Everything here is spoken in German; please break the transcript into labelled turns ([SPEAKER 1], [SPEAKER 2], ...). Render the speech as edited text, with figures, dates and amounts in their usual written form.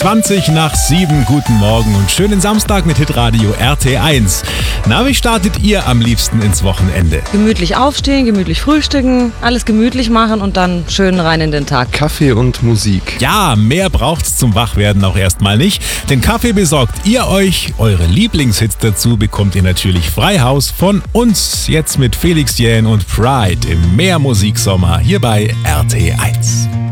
[SPEAKER 1] 20 nach 7. Guten Morgen und schönen Samstag mit Hitradio RT1. Na, wie startet ihr am liebsten ins Wochenende?
[SPEAKER 2] Gemütlich aufstehen, gemütlich frühstücken, alles gemütlich machen und dann schön rein in den Tag.
[SPEAKER 3] Kaffee und Musik.
[SPEAKER 1] Ja, mehr braucht's zum Wachwerden auch erstmal nicht. Den Kaffee besorgt ihr euch. Eure Lieblingshits dazu bekommt ihr natürlich frei Haus von uns. Jetzt mit Felix Jähn und Pride im Mehrmusiksommer hier bei RT1.